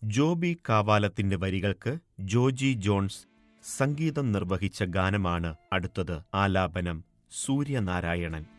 ജോബി കാവാലത്തിന്റെ വരികൾക്ക് ജോജി ജോൺസ് സംഗീതം നിർവഹിച്ച ഗാനമാണ് അടുത്തത്. ആലാപനം സൂര്യനാരായണൻ.